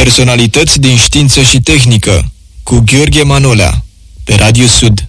Personalități din știință și tehnică cu Gheorghe Manolea pe Radio Sud.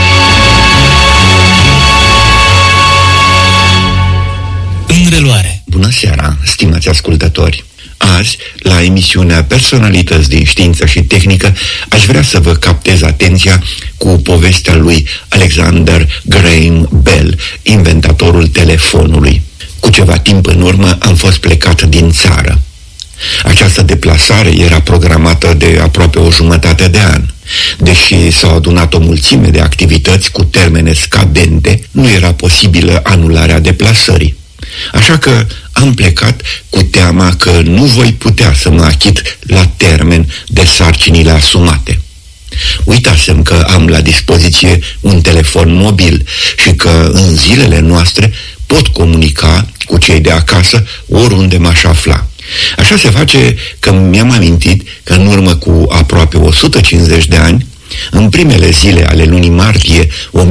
În reluare. Bună seara, stimați ascultători! Azi, la emisiunea Personalități din știință și tehnică, aș vrea să vă captez atenția cu povestea lui Alexander Graham Bell, inventatorul telefonului. Cu ceva timp în urmă am fost plecat din țară. Această deplasare era programată de aproape o jumătate de an. Deși s-au adunat o mulțime de activități cu termene scadente, nu era posibilă anularea deplasării. Așa că am plecat cu teama că nu voi putea să mă achit la termen de sarcinile asumate. Uitasem că am la dispoziție un telefon mobil și că în zilele noastre pot comunica cu cei de acasă oriunde m-aș afla. Așa se face că mi-am amintit că în urmă cu aproape 150 de ani, în primele zile ale lunii martie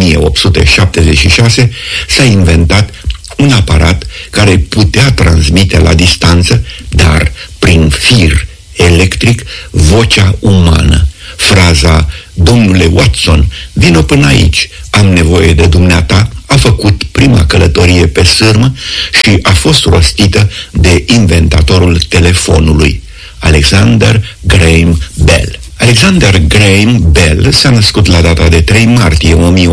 1876, s-a inventat un aparat care putea transmite la distanță, dar prin fir electric, vocea umană. Fraza "Domnule Watson, vino până aici, am nevoie de dumneata", a făcut prima călătorie pe sârmă și a fost rostită de inventatorul telefonului, Alexander Graham Bell. Alexander Graham Bell s-a născut la data de 3 martie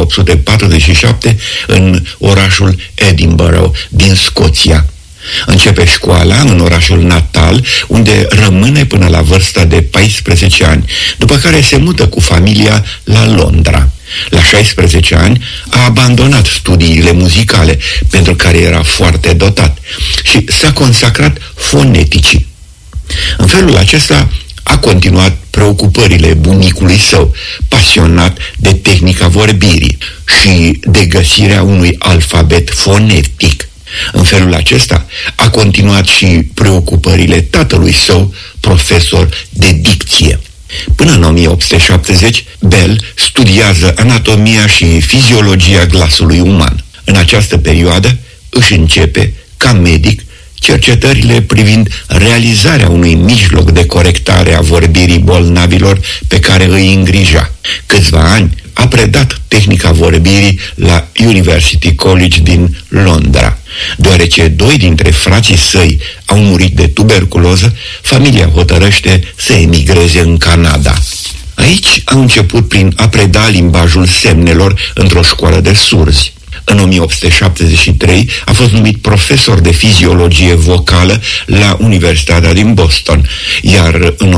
1847 în orașul Edinburgh din Scoția. Începe școala în orașul natal, unde rămâne până la vârsta de 14 ani, după care se mută cu familia la Londra. La 16 ani a abandonat studiile muzicale, pentru care era foarte dotat, și s-a consacrat foneticii. În felul acesta a continuat preocupările bunicului său, pasionat de tehnica vorbirii și de găsirea unui alfabet fonetic. În felul acesta a continuat și preocupările tatălui său, profesor de dicție. Până în 1870, Bell studiază anatomia și fiziologia glasului uman. În această perioadă își începe, ca medic, cercetările privind realizarea unui mijloc de corectare a vorbirii bolnavilor pe care îi îngrija. Câțiva ani a predat tehnica vorbirii la University College din Londra. Deoarece 2 dintre frații săi au murit de tuberculoză, familia hotărăște să emigreze în Canada. Aici a început prin a preda limbajul semnelor într-o școală de surzi. În 1873 a fost numit profesor de fiziologie vocală la Universitatea din Boston, iar în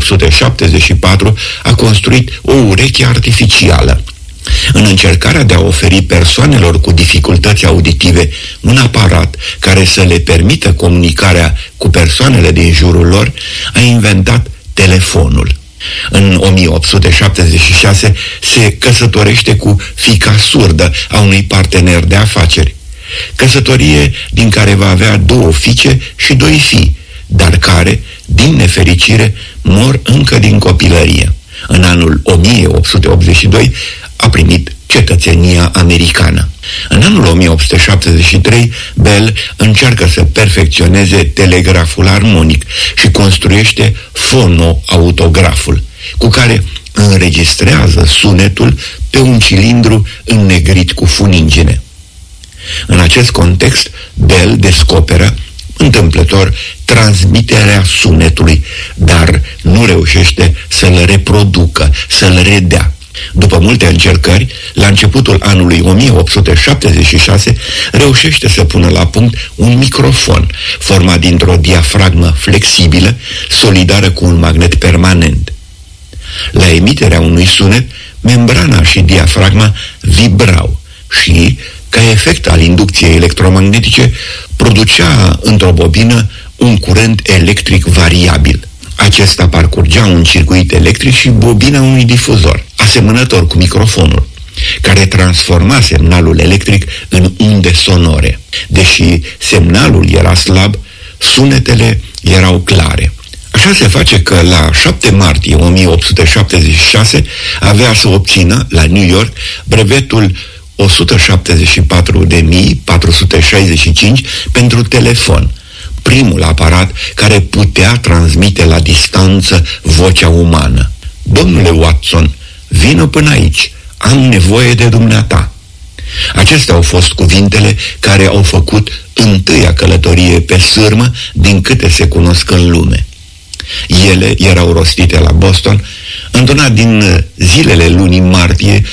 1874 a construit o ureche artificială. În încercarea de a oferi persoanelor cu dificultăți auditive un aparat care să le permită comunicarea cu persoanele din jurul lor, a inventat telefonul. În 1876 se căsătorește cu fiica surdă a unui partener de afaceri. Căsătorie din care va avea 2 fiice și 2 fii, dar care, din nefericire, mor încă din copilărie. În anul 1882 a primit cetățenia americană. În anul 1873, Bell încearcă să perfecționeze telegraful armonic și construiește fonoautograful, cu care înregistrează sunetul pe un cilindru înnegrit cu funingine. În acest context, Bell descoperă întâmplător transmiterea sunetului, dar nu reușește să-l reproducă, să-l redea. După multe încercări, la începutul anului 1876, reușește să pună la punct un microfon format dintr-o diafragmă flexibilă, solidară cu un magnet permanent. La emiterea unui sunet, membrana și diafragma vibrau și, ca efect al inducției electromagnetice, producea într-o bobină un curent electric variabil. Acesta parcurgea un circuit electric și bobina unui difuzor, asemănător cu microfonul, care transforma semnalul electric în unde sonore. Deși semnalul era slab, sunetele erau clare. Așa se face că la 7 martie 1876 avea să obțină, la New York, brevetul 174.465 pentru telefon, primul aparat care putea transmite la distanță vocea umană. Domnule Watson, vină până aici, am nevoie de dumneata. Acestea au fost cuvintele care au făcut întâia călătorie pe sârmă din câte se cunosc în lume. Ele erau rostite la Boston într-una din zilele lunii martie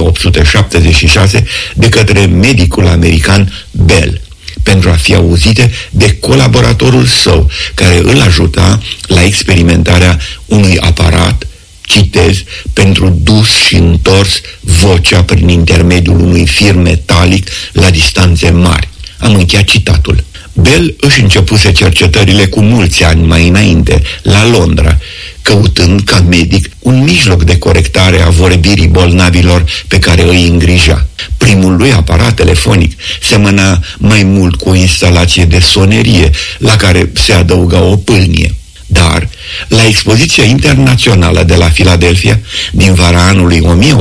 1876 de către medicul american Bell, pentru a fi auzite de colaboratorul său, care îl ajuta la experimentarea unui aparat, citez, pentru dus și întors vocea prin intermediul unui fir metalic la distanțe mari. Am încheiat citatul. Bell își începuse cercetările cu mulți ani mai înainte, la Londra, căutând ca medic un mijloc de corectare a vorbirii bolnavilor pe care îi îngrija. Primul lui aparat telefonic semăna mai mult cu o instalație de sonerie, la care se adăuga o pâlnie. Dar, la expoziția internațională de la Philadelphia, din vara anului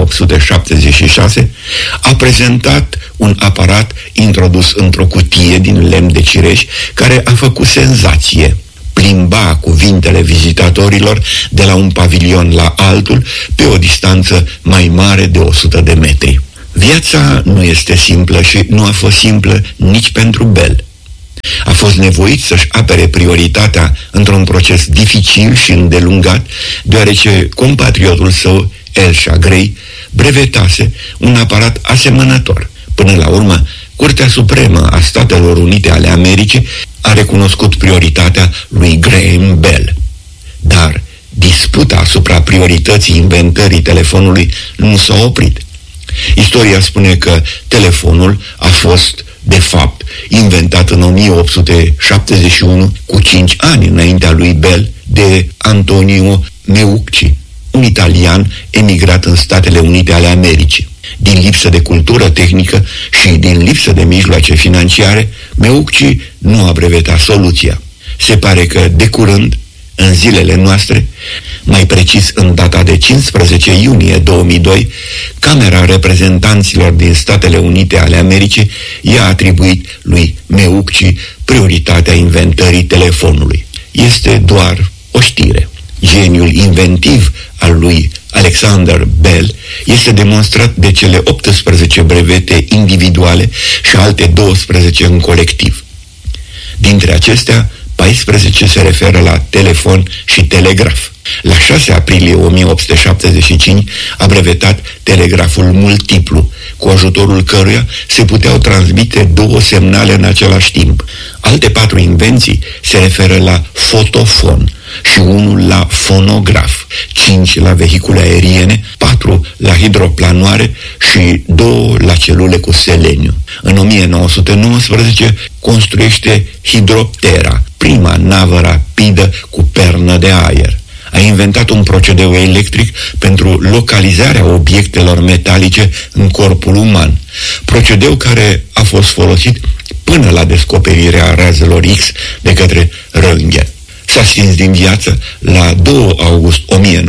1876, a prezentat un aparat introdus într-o cutie din lemn de cireș, care a făcut senzație. Plimba cuvintele vizitatorilor de la un pavilion la altul pe o distanță mai mare de 100 de metri. Viața nu este simplă și nu a fost simplă nici pentru Bell. A fost nevoit să-și apere prioritatea într-un proces dificil și îndelungat, deoarece compatriotul său, Elisha Gray, brevetase un aparat asemănător. Până la urmă, Curtea Supremă a Statelor Unite ale Americii a recunoscut prioritatea lui Graham Bell. Dar disputa asupra priorității inventării telefonului nu s-a oprit. Istoria spune că telefonul a fost, de fapt, inventat în 1871, cu 5 ani înaintea lui Bell, de Antonio Meucci, un italian emigrat în Statele Unite ale Americii. Din lipsă de cultură tehnică și din lipsă de mijloace financiare, Meucci nu a brevetat soluția. Se pare că, de curând, în zilele noastre, mai precis în data de 15 iunie 2002, Camera Reprezentanților din Statele Unite ale Americii i-a atribuit lui Meucci prioritatea inventării telefonului. Este doar o știre. Geniul inventiv al lui Alexander Bell este demonstrat de cele 18 brevete individuale și alte 12 în colectiv. Dintre acestea, 14 se referă la telefon și telegraf. La 6 aprilie 1875 a brevetat telegraful multiplu, cu ajutorul căruia se puteau transmite 2 semnale în același timp. Alte 4 invenții se referă la fotofon și 1 la fonograf, 5 la vehicule aeriene, 4 la hidroplanoare și 2 la celule cu seleniu. În 1919 construiește Hidroptera, prima navă rapidă cu pernă de aer. A inventat un procedeu electric pentru localizarea obiectelor metalice în corpul uman, procedeu care a fost folosit până la descoperirea razelor X de către Röntgen. S-a stins din viață la 2 august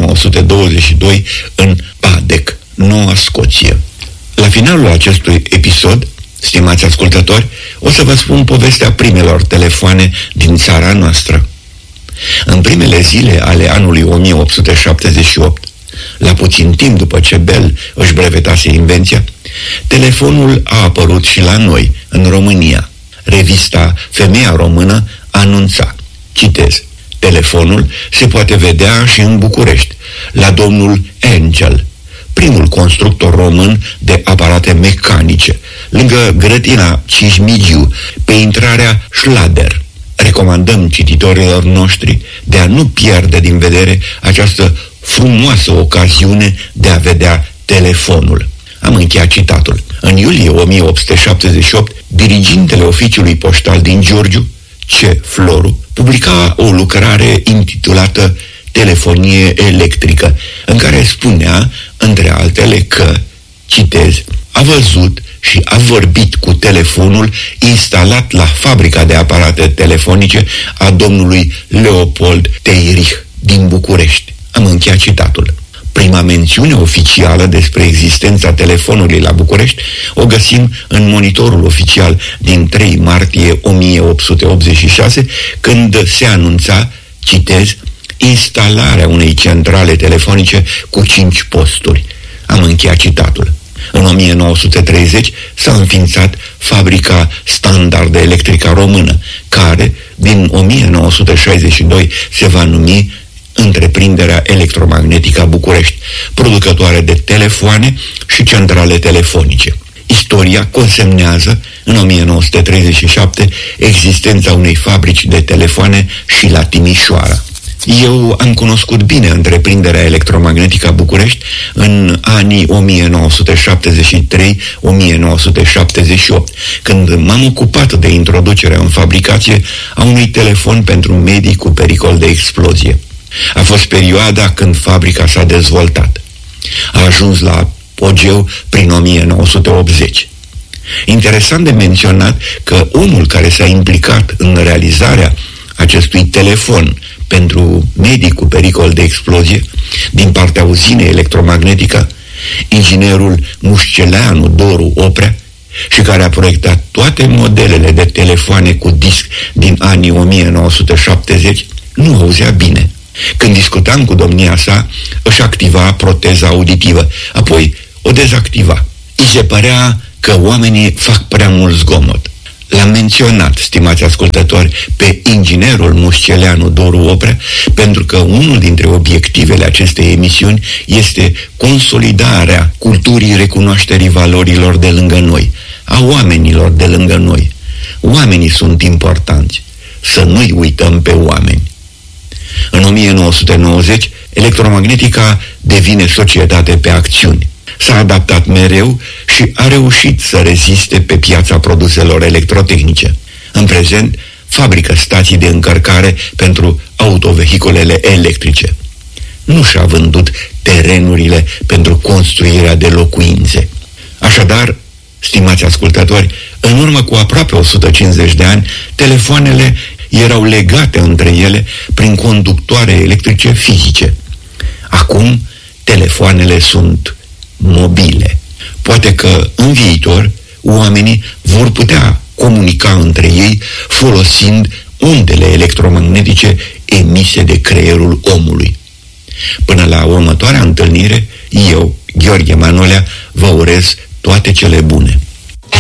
1922 în Badek, Noua Scoție. La finalul acestui episod, stimați ascultători, o să vă spun povestea primelor telefoane din țara noastră. În primele zile ale anului 1878, la puțin timp după ce Bell își brevetase invenția, telefonul a apărut și la noi, în România. Revista Femeia Română anunța, citez, telefonul se poate vedea și în București, la domnul Angel, primul constructor român de aparate mecanice, lângă grădina Cismigiu, pe intrarea Schlader. Recomandăm cititorilor noștri de a nu pierde din vedere această frumoasă ocaziune de a vedea telefonul. Am încheiat citatul. În iulie 1878, dirigintele oficiului poștal din Giurgiu, C. Floru, publica o lucrare intitulată Telefonie electrică, în care spunea, între altele, că, citez, a văzut și a vorbit cu telefonul instalat la fabrica de aparate telefonice a domnului Leopold Teirich din București. Am încheiat citatul. Prima mențiune oficială despre existența telefonului la București o găsim în Monitorul Oficial din 3 martie 1886, când se anunța, citez, instalarea unei centrale telefonice cu 5 posturi. Am încheiat citatul. În 1930 s-a înființat fabrica Standard Electrica Română, care din 1962 se va numi Întreprinderea Electromagnetică a București, producătoare de telefoane și centrale telefonice. Istoria consemnează în 1937 existența unei fabrici de telefoane și la Timișoara. Eu am cunoscut bine Întreprinderea Electromagnetică a București în anii 1973-1978, când m-am ocupat de introducerea în fabricație a unui telefon pentru medii cu pericol de explozie. A fost perioada când fabrica s-a dezvoltat. A ajuns la apogeu prin 1980. Interesant de menționat că omul care s-a implicat în realizarea acestui telefon pentru medii cu pericol de explozie din partea uzinei electromagnetică, inginerul Mușceleanu Doru Oprea, și care a proiectat toate modelele de telefoane cu disc din anii 1970, nu auzea bine. Când discutam cu domnia sa, își activa proteza auditivă, apoi o dezactiva. I se părea că oamenii fac prea mult zgomot. L-am menționat, stimați ascultători, pe inginerul Mușceleanu Doru Oprea, pentru că unul dintre obiectivele acestei emisiuni este consolidarea culturii recunoașterii valorilor de lângă noi, a oamenilor de lângă noi. Oamenii sunt importanți, să nu-i uităm pe oameni. În 1990, Electromagnetica devine societate pe acțiuni. S-a adaptat mereu și a reușit să reziste pe piața produselor electrotehnice. În prezent, fabrică stații de încărcare pentru autovehiculele electrice. Nu și-a vândut terenurile pentru construirea de locuințe. Așadar, stimați ascultători, în urmă cu aproape 150 de ani, telefoanele erau legate între ele prin conductoare electrice fizice. Acum, telefoanele sunt mobile. Poate că în viitor oamenii vor putea comunica între ei folosind undele electromagnetice emise de creierul omului. Până la următoarea întâlnire, eu, Gheorghe Manolea, vă urez toate cele bune.